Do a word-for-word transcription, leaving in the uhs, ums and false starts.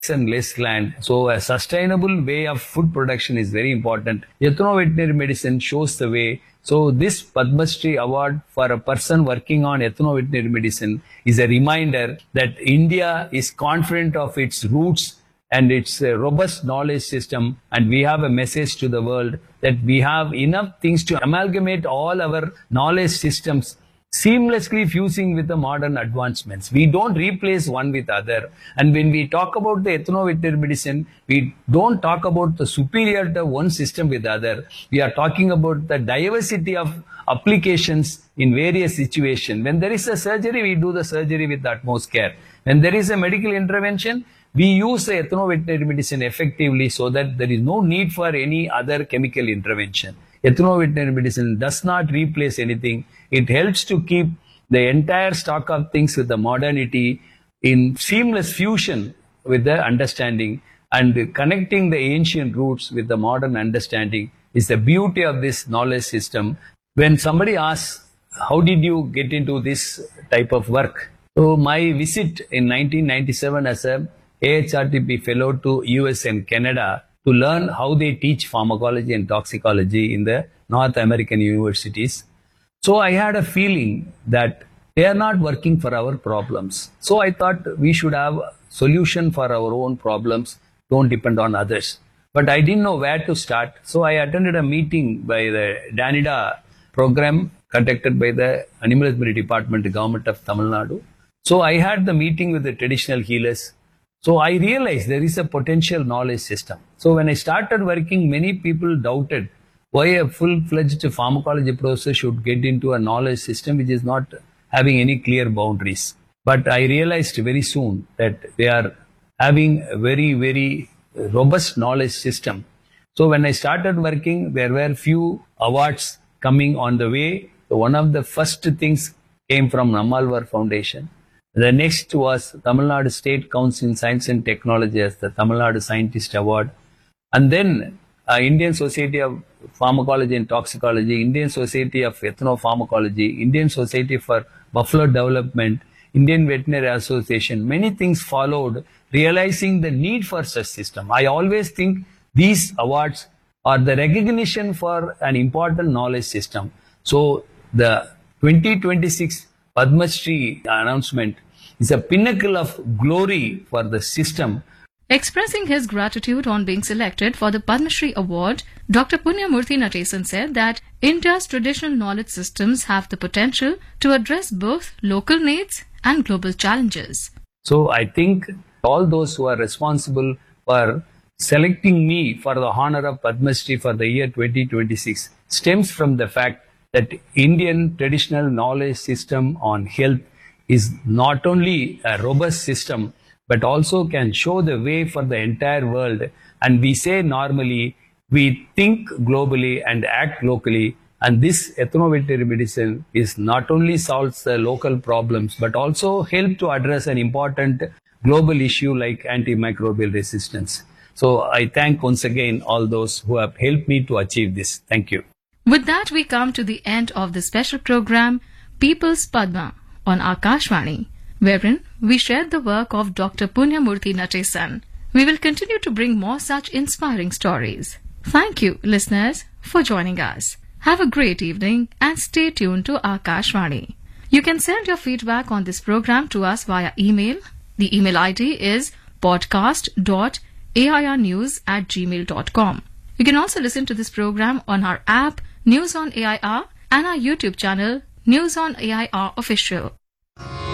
and less land. So a sustainable way of food production is very important. Ethno-veterinary medicine shows the way. So this Padma Shri award for a person working on ethno-veterinary medicine is a reminder that India is confident of its roots and its uh, robust knowledge system, and we have a message to the world that we have enough things to amalgamate all our knowledge systems, seamlessly fusing with the modern advancements. We don't replace one with other. And when we talk about the ethno-veterinary medicine, we don't talk about the superiority of one system with the other. We are talking about the diversity of applications in various situations. When there is a surgery, we do the surgery with the utmost care. When there is a medical intervention, we use the ethno-veterinary medicine effectively so that there is no need for any other chemical intervention. Ethno-veterinary medicine does not replace anything. It helps to keep the entire stock of things with the modernity in seamless fusion with the understanding, and connecting the ancient roots with the modern understanding is the beauty of this knowledge system. When somebody asks, how did you get into this type of work? So my visit in nineteen ninety-seven as a A H R T P fellow to U S and Canada to learn how they teach pharmacology and toxicology in the North American universities. So I had a feeling that they are not working for our problems. So I thought we should have a solution for our own problems, don't depend on others. But I didn't know where to start. So I attended a meeting by the Danida program conducted by the Animal Husbandry Department, the government of Tamil Nadu. So I had the meeting with the traditional healers. So I realized there is a potential knowledge system. So when I started working, many people doubted why a full-fledged pharmacology professor should get into a knowledge system which is not having any clear boundaries. But I realized very soon that they are having a very, very robust knowledge system. So when I started working, there were few awards coming on the way. So one of the first things came from Nammalvar Foundation. The next was Tamil Nadu State Council in Science and Technology as the Tamil Nadu Scientist Award. And then uh, Indian Society of Pharmacology and Toxicology, Indian Society of Ethnopharmacology, Indian Society for Buffalo Development, Indian Veterinary Association. Many things followed, realizing the need for such system. I always think these awards are the recognition for an important knowledge system. So the twenty twenty-six Padma Shri announcement is a pinnacle of glory for the system. Expressing his gratitude on being selected for the Padma Shri Award, Doctor Punyamurthy Natesan said that India's traditional knowledge systems have the potential to address both local needs and global challenges. So I think all those who are responsible for selecting me for the honor of Padma Shri for the year twenty twenty-six stems from the fact that Indian traditional knowledge system on health is not only a robust system, but also can show the way for the entire world. And we say normally, we think globally and act locally. And this ethno-veterinary medicine is not only solves the local problems, but also help to address an important global issue like antimicrobial resistance. So I thank once again all those who have helped me to achieve this. Thank you. With that, we come to the end of the special program, People's Padma, on Akashvani, wherein we shared the work of Doctor Punyamurthy Natesan. We will continue to bring more such inspiring stories. Thank you, listeners, for joining us. Have a great evening and stay tuned to Akashvani. You can send your feedback on this program to us via email. The email I D is podcast dot a i r news at gmail dot com. You can also listen to this program on our app, News on A I R, and our YouTube channel, News on A I R Official.